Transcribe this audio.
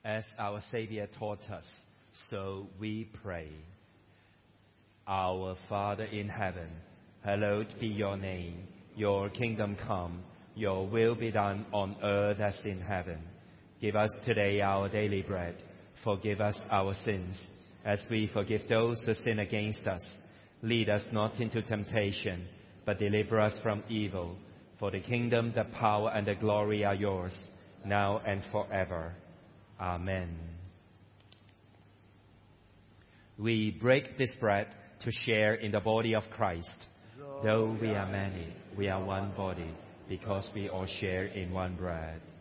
As our Savior taught us, so we pray. Our Father in heaven, hallowed be your name. Your kingdom come, your will be done on earth as in heaven. Give us today our daily bread. Forgive us our sins, as we forgive those who sin against us. Lead us not into temptation, but deliver us from evil. For the kingdom, the power, and the glory are yours, now and forever. Amen. We break this bread to share in the body of Christ. Though we are many, we are one body, because we all share in one bread.